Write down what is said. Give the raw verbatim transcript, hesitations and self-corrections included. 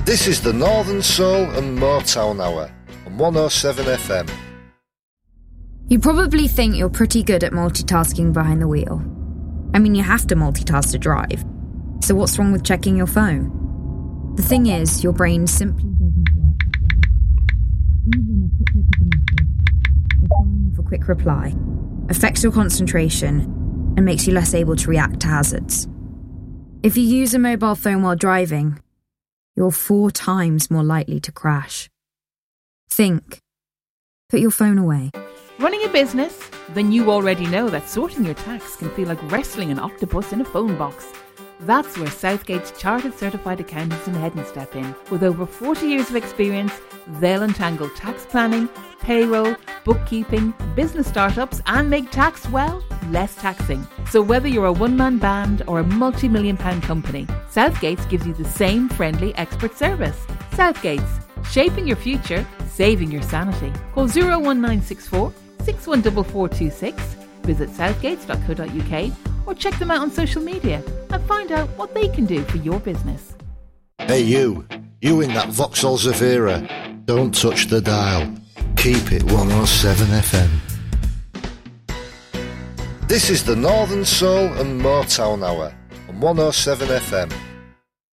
This is the Northern Soul and Motown Hour on one oh seven F M. You probably think you're pretty good at multitasking behind the wheel. I mean, you have to multitask to drive. So what's wrong with checking your phone? The thing is, your brain simply doesn't work that way. Even a quick look at the message, or firing off a quick reply, affects your concentration and makes you less able to react to hazards. If you use a mobile phone while driving, you're four times more likely to crash. Think. Put your phone away. Running a business? Then you already know that sorting your tax can feel like wrestling an octopus in a phone box. That's where Southgate's Chartered Certified Accountants in Hedden step in. With over forty years of experience, they'll untangle tax planning, payroll, bookkeeping, business startups and make tax, well, less taxing. So whether you're a one-man band or a multi-million pound company, Southgate's gives you the same friendly expert service. Southgate's, shaping your future, saving your sanity. Call zero one nine six four, six one four four two six, visit southgates dot co dot uk or check them out on social media and find out what they can do for your business. Hey you, you in that Vauxhall Zafira, don't touch the dial. Keep it one oh seven F M. This is the Northern Soul and Motown Hour on one oh seven F M.